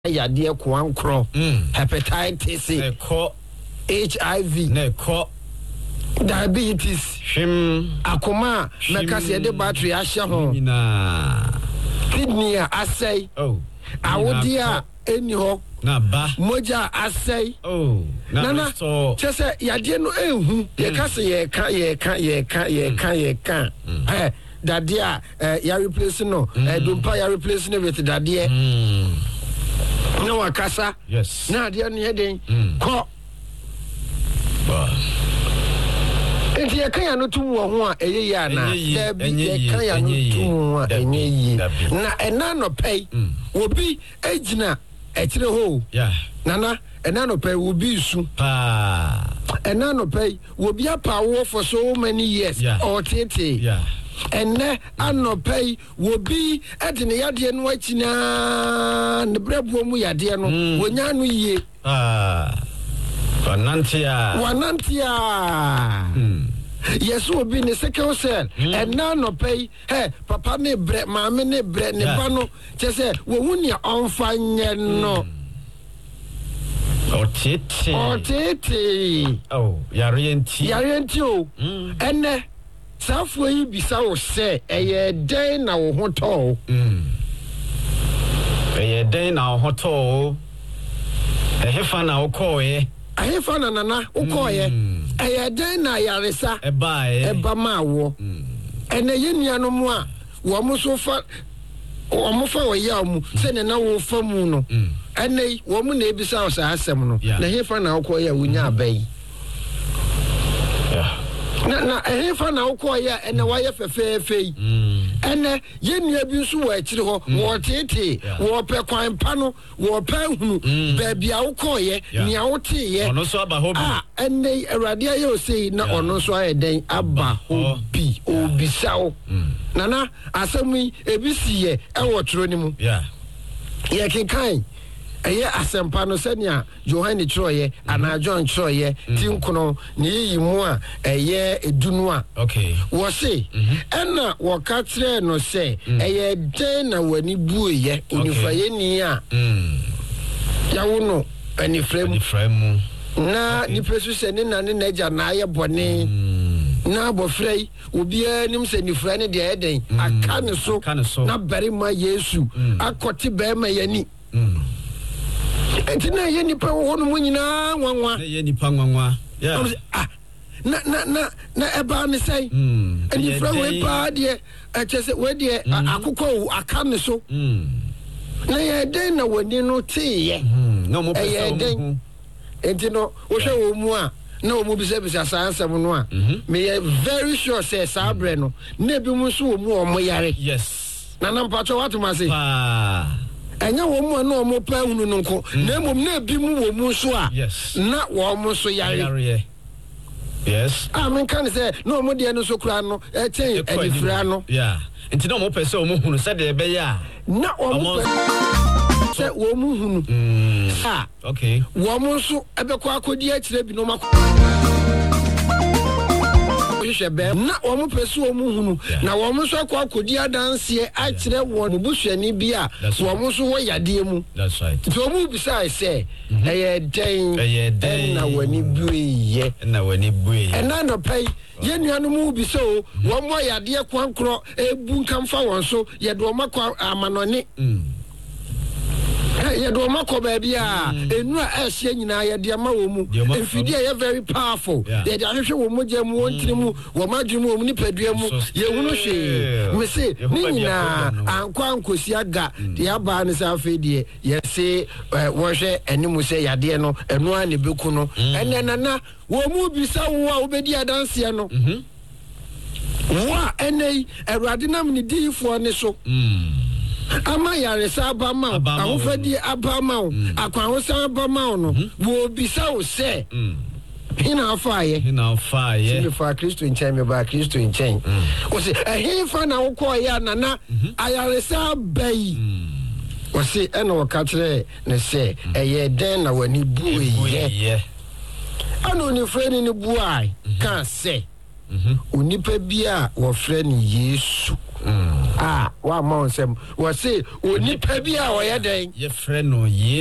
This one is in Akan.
yade ko ankro hepatitis HIV diabetes akoma mekase de battery ahye ho kidney asai awodia eni ho na ba moja asai na chese yade no ehu ye kase ye kan dadia ya replace no dumpa ya replace no with dadia no wakasa yes na dia no heden ko enti ye kan ya no tum wo ho a eye ya na ye kan ya no tum a enye yi na ena no pay obi agina ekire ho nana ena no pay obi su ena no pay obi apa wo for so many years or tete enne anopay wobi edine yade no akina ne brebo mu yade no wonya no yie wanantia yes obi ne second cell enna anopay papa ne bre maame ne bre ne ba no chese wo hunia onfanye no otete yarienti o enne safo yi bisa wo se eye den na wo hoto eye den na wo hoto ehefa na wo koye ehefa na nana wo koye eye den na yaresa eba ma wo ene yenuano mu a wo mo so fa wo mo fa wo ya mu se ne na wo fa mu no ene wo mo na ebisa wo sa asem no na ehefa na wo koye wo nya abai na ehefa na ukoya ene waye fefefe ene yenua bi nso wa akire ho wo tete wo pe kwan pa no wo pa hunu ba bia ukoye nia wotiye ono so aba hobi ene awrade aye osei na ono so ayeden aba hobi obisawo nana asemi ebisiye ewo tro ni mu ye kinkan eye asempa no senia Johanni Troye ana John Troye tinkono ne yimu a eye edunu a wo se ena wo ka kire no se eye den na wani bueye onifaye ni a yawo no anifremu na ni pesu se ne na ne naja na aye bone na bofrei obi anim se nifra ne de eden aka ne so na barima Yesu akoti be ma yani entina ye nipa wo no munyina nwanwa ye nipa nwanwa na eba ne sei eni fra we ba de chese we de akukọ aka ne so na ye den na wani no tie no mo pese den entino wo hwe wo mu a na wo mu bisa sansam no a me very sure say sabre no na bi mu so wo mu o mo yare yes na mpacho watu mase enya wo mu na omo pa hunu nko na mom na bi mu wo mu so a na wo mu so yare yes men kan say na omo de no so kura no chen edifra no enti na omo pese omo hunu se de be ya na omo se wo mu hunu okay wo mu so ebekọ akodi akire bi no makọ na omo pese omo hunu na omo so akodi adanse akire wo busuani bi a omo so wo yade mu that's right so omo bisa say eye den na wani bueye ena no pay yenuano mu bisa o wo mo yade kwankro ebu nkamfa won so ye do makọ amanone ye do makọ ba bia enu a ehye nyina ye de ma wo mu enfidi ye very powerful ye de ahwehwe wo mo gya mu wontiri mu wo madwemu wo ni padua mu ye hunu hwe me se ni nyina ankwa ankosi aga de aba ne sa afedie ye se wo hwe enimu se yade no enu a ne beku no ene nana wo mu bisa wo a obedi adanse no wa enei awrade nam ni difo ne so ama yaresa abama awofadi abama akwanwosa abama no wo bisa wo se hina afaye me fa Kristo nchen me ba Kristo nchen wo se ehefa na wo ko ya nana ayaresa bai wo se ena wo ka kire ne se eye den na wani buye ano ni freni ni buai kan se onipa bia wo freni Yesu wa ma onsem wo se onipa bi a oyɛ den ye frɛ no ye